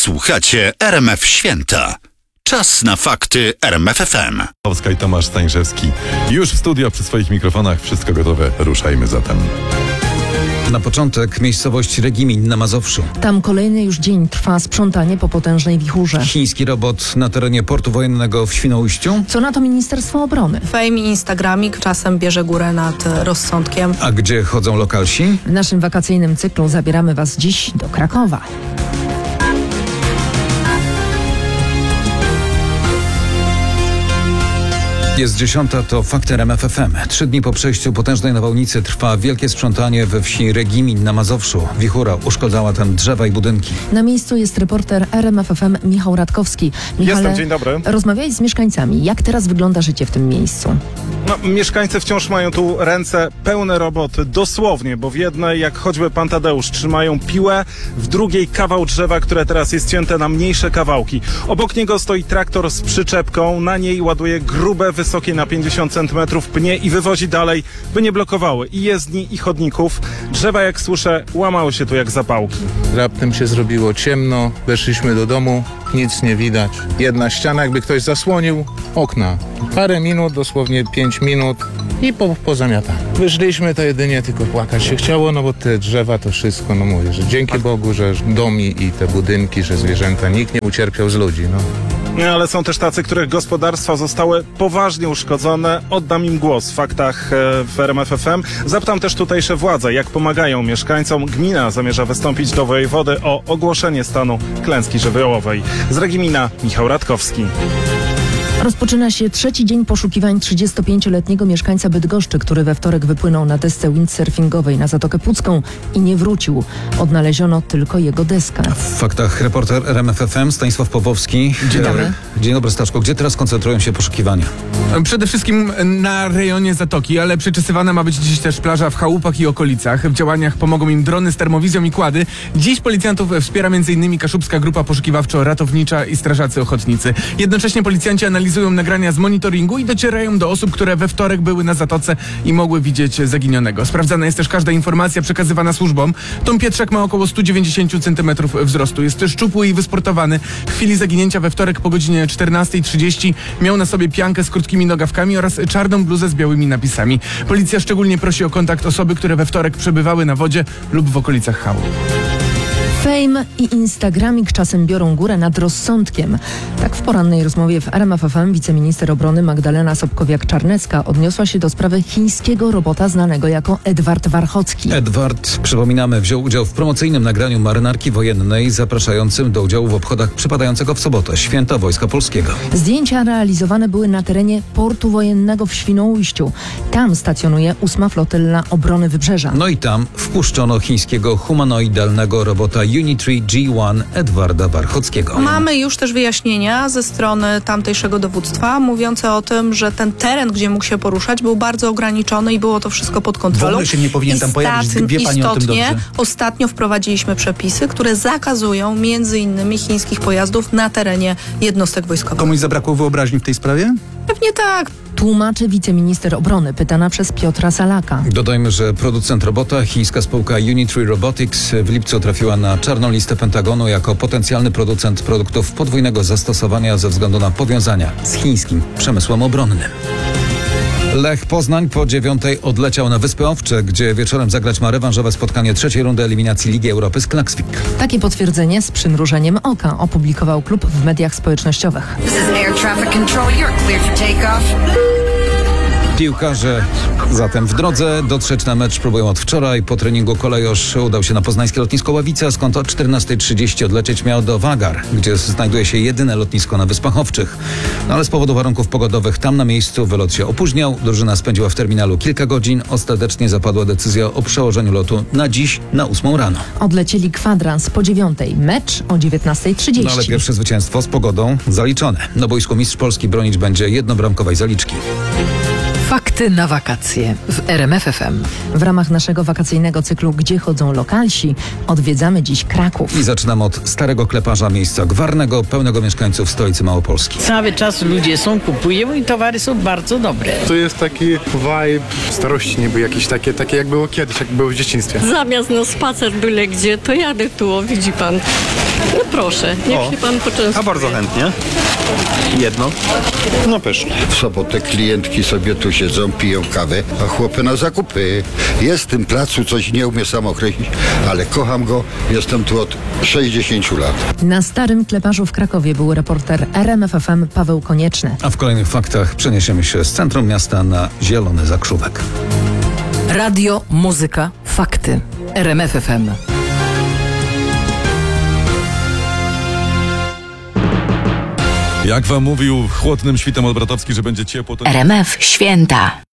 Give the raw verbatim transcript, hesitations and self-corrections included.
Słuchacie R M F Święta. Czas na fakty R M F F M. Polska i Tomasz Stańszewski. Już w studio przy swoich mikrofonach. Wszystko gotowe. Ruszajmy zatem. Na początek miejscowość Regimin na Mazowszu. Tam kolejny już dzień trwa sprzątanie po potężnej wichurze. Chiński robot na terenie portu wojennego w Świnoujściu. Co na to Ministerstwo Obrony? Fame i Instagramik czasem bierze górę nad rozsądkiem. A gdzie chodzą lokalsi? W naszym wakacyjnym cyklu zabieramy Was dziś do Krakowa. Jest dziesiąta, to Fakty R M F F M. Trzy dni po przejściu potężnej nawałnicy trwa wielkie sprzątanie we wsi Regimin na Mazowszu. Wichura uszkodzała tam drzewa i budynki. Na miejscu jest reporter R M F F M Michał Radkowski. Michale, Jestem, dzień dobry. Rozmawiałeś z mieszkańcami. Jak teraz wygląda życie w tym miejscu? No, mieszkańcy wciąż mają tu ręce pełne roboty, dosłownie, bo w jednej, jak choćby pan Tadeusz, trzymają piłę, w drugiej kawał drzewa, które teraz jest cięte na mniejsze kawałki. Obok niego stoi traktor z przyczepką, na niej ładuje grube, wysokie na pięćdziesiąt centymetrów pnie i wywozi dalej, by nie blokowały i jezdni, i chodników. Drzewa, jak słyszę, łamały się tu jak zapałki. Raptem się zrobiło ciemno, weszliśmy do domu, nic nie widać. Jedna ściana, jakby ktoś zasłonił, okna. Parę minut, dosłownie pięć minut i po, pozamiatane. Wyszliśmy, to jedynie tylko płakać się chciało, no bo te drzewa, to wszystko, no mówię, że dzięki Bogu, że domy i te budynki, że zwierzęta, nikt nie ucierpiał z ludzi, no. No, ale są też tacy, których gospodarstwa zostały poważnie uszkodzone. Oddam im głos w faktach w R M F F M. Zapytam też tutejsze władze, jak pomagają mieszkańcom. Gmina zamierza wystąpić do wojewody o ogłoszenie stanu klęski żywiołowej. Z Regimina Michał Radkowski. Rozpoczyna się trzeci dzień poszukiwań trzydziestopięcioletniego mieszkańca Bydgoszczy, który we wtorek wypłynął na desce windsurfingowej na Zatokę Pucką i nie wrócił. Odnaleziono tylko jego deskę. W faktach reporter R M F F M Stanisław Popowski. Dzień dobry. Dzień dobry, Staszko. Gdzie teraz koncentrują się poszukiwania? Przede wszystkim na rejonie Zatoki, ale przeczesywana ma być dziś też plaża w chałupach i okolicach. W działaniach pomogą im drony z termowizją i kłady. Dziś policjantów wspiera między innymi Kaszubska Grupa Poszukiwawczo-Ratownicza i Strażacy Ochotnicy. Jednocześnie policjanci analizują nagrania z monitoringu i docierają do osób, które we wtorek były na Zatoce i mogły widzieć zaginionego. Sprawdzana jest też każda informacja przekazywana służbom. Tom Pietrzak ma około sto dziewięćdziesiąt centymetrów wzrostu. Jest szczupły i wysportowany. W chwili zaginięcia we wtorek po godzinie czternastej trzydzieści miał na sobie piankę z krótkimi nogawkami oraz czarną bluzę z białymi napisami. Policja szczególnie prosi o kontakt osoby, które we wtorek przebywały na wodzie lub w okolicach chałup. Fame i Instagramik czasem biorą górę nad rozsądkiem. Tak w porannej rozmowie w R M F F M wiceminister obrony Magdalena Sobkowiak-Czarnecka odniosła się do sprawy chińskiego robota znanego jako Edward Warchocki. Edward, przypominamy, wziął udział w promocyjnym nagraniu marynarki wojennej zapraszającym do udziału w obchodach przypadającego w sobotę Święta Wojska Polskiego. Zdjęcia realizowane były na terenie portu wojennego w Świnoujściu. Tam stacjonuje ósma Flotylla Obrony Wybrzeża. No i tam wpuszczono chińskiego humanoidalnego robota Unitree G jeden Edwarda Warchockiego. Mamy już też wyjaśnienia ze strony tamtejszego dowództwa, mówiące o tym, że ten teren, gdzie mógł się poruszać, był bardzo ograniczony i było to wszystko pod kontrolą. W ogóle się nie powinien tam pojawić. Wie pani o tym Istotnie dobrze. ostatnio wprowadziliśmy przepisy, które zakazują między innymi chińskich pojazdów na terenie jednostek wojskowych. Komuś zabrakło wyobraźni w tej sprawie? Pewnie tak. Tłumaczy wiceminister obrony, pytana przez Piotra Salaka. Dodajmy, że producent robota, chińska spółka Unitree Robotics, w lipcu trafiła na czarną listę Pentagonu jako potencjalny producent produktów podwójnego zastosowania ze względu na powiązania z chińskim przemysłem obronnym. Lech Poznań po dziewiątej odleciał na Wyspy Owcze, gdzie wieczorem zagrać ma rewanżowe spotkanie trzeciej rundy eliminacji Ligi Europy z Klaksvik. Takie potwierdzenie z przymrużeniem oka opublikował klub w mediach społecznościowych. This is air traffic control. You're cleared for takeoff. Piłkarze zatem w drodze. Dotrzeć na mecz próbują od wczoraj. Po treningu kolejorz udał się na poznańskie lotnisko Ławica, skąd o czternastej trzydzieści odlecieć miał do Wagar, gdzie znajduje się jedyne lotnisko na Wyspach Owczych. No ale z powodu warunków pogodowych tam na miejscu wylot się opóźniał. Drużyna spędziła w terminalu kilka godzin. Ostatecznie zapadła decyzja o przełożeniu lotu na dziś, na ósmą rano. Odlecieli kwadrans po dziewiątej, mecz o dziewiętnastej trzydzieści. No ale pierwsze zwycięstwo z pogodą zaliczone. Na boisku mistrz Polski bronić będzie jednobramkowej zaliczki. Fakty na wakacje w R M F F M. W ramach naszego wakacyjnego cyklu Gdzie chodzą lokalsi odwiedzamy dziś Kraków. I zaczynam od starego kleparza, miejsca gwarnego, pełnego mieszkańców stolicy Małopolski. Cały czas ludzie są, kupują i towary są bardzo dobre. To jest taki vibe starości niby jakieś takie, takie jak było kiedyś, jak było w dzieciństwie. Zamiast na spacer byle gdzie, to jadę tu, o, widzi pan. No proszę, niech o, się pan poczęstuje. A bardzo chętnie. Jedno. No pyszne. W sobotę klientki sobie tu siedzą, piją kawę, a chłopy na zakupy. Jest w tym placu, coś nie umiem sam określić, ale kocham go. Jestem tu od sześćdziesięciu lat. Na starym kleparzu w Krakowie był reporter R M F F M Paweł Konieczny. A w kolejnych faktach przeniesiemy się z centrum miasta na Zielony Zakrzówek. Radio, muzyka, fakty. R M F F M. Jak wam mówił chłodnym świtem Olbratowski, że będzie ciepło, to... R M F Święta.